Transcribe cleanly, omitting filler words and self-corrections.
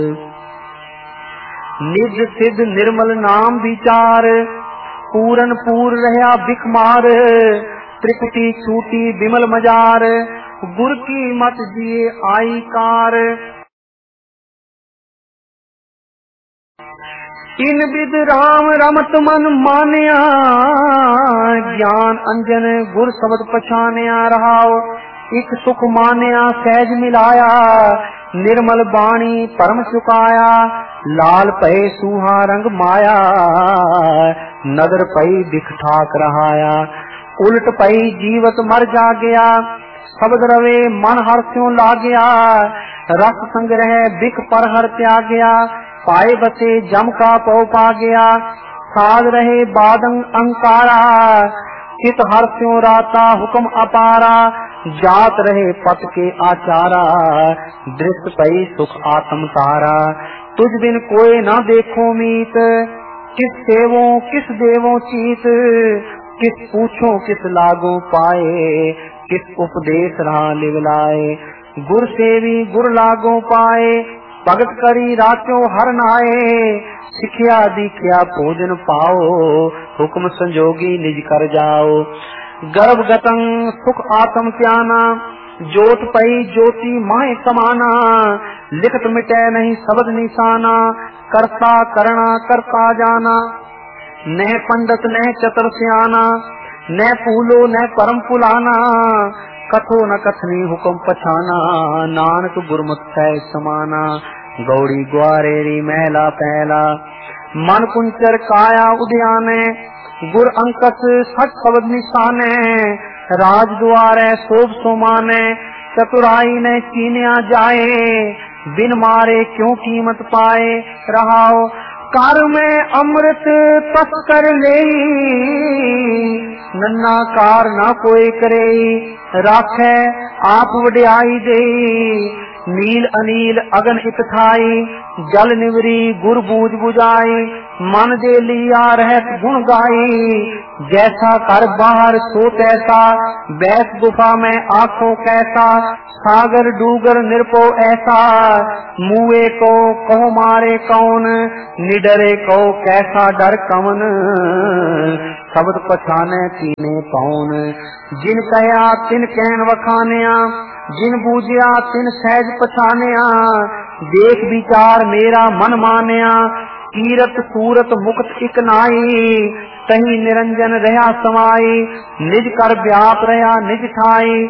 निज सिद्ध निर्मल नाम विचार, पूरन पूर रहा बिखमार। त्रिकुटी छूटी बिमल मजार, गुर की मत जिए आई कार। इन विद राम रमत मन मानिया, ज्ञान अंजन गुर शब्द पछानिया। रहाओ एक सुख मानिया सहज मिलाया, निर्मल बाणी परम चुकाया। लाल पै सूहा रंग माया, नगर पई दिख ठाक रहाया। उलट पई जीवत मर जा गया, शब्द रवे मन हर स्यों लागया। रस संग्रह बिख पर हर त्यागया, पाए बसे जम का पौ पा गया। साध रहे बादंग अंकारा, चित हर स्यों राता हुक्म अपारा। जात रहे पत के आचारा, दृष्ट पई सुख आत्म तारा। तुझ बिन कोई न देखो मीत, किस सेवो किस देवो चीत। किस पूछो किस लागो पाए, किस उपदेश रहा लिवलाए। गुर सेवी गुर लागो पाए, भगत करी राचो हर नाए। सिखिया दीखिया भोजन पाओ, हुक्म संजोगी निज कर जाओ। गर्भ गतंग सुख आत्म त्याना, जोत पई ज्योति माए समाना। लिखत मिटे नहीं शब्द निशाना, करता करना करता जाना। न पंडित न चतुर सियाना, न फूलो न परम फुलाना। कथो न कथनी हुक्म पछाना, नानक गुरमुख है समाना। गौड़ी ग्वारेरी महला पहला, मन कुंचर काया उद्याने। गुर अंकस सच शब्द निशाने, राज द्वारे शोभ सोमाने। चतुराई ने चीनिया जाए, बिन मारे क्यों कीमत पाए। रहाओ कर में अमृत तस कर ले, नन्ना कार ना कोई करे। राखे आप वड्याई दे, नील अनील अगन इत थाई। जल निवरी गुर बूझ बुझाई, मन दे लिया रहत गुण गाई। जैसा कर बाहर सो तैसा, बैस गुफा में आंखों कैसा। सागर डूगर निरपो ऐसा, मुए को कहो मारे कौन। निडरे को कैसा डर कवन, शब्द पछाने तीने पौन। जिन कया तिन कहन वखानिया, जिन बूझिया तिन सहज पछानिया। देख विचार मेरा मन मानिया, कीरत सूरत मुक्त इक नाई। कहीं निरंजन रहा समाई, निज कर व्याप रहा निज ठाई।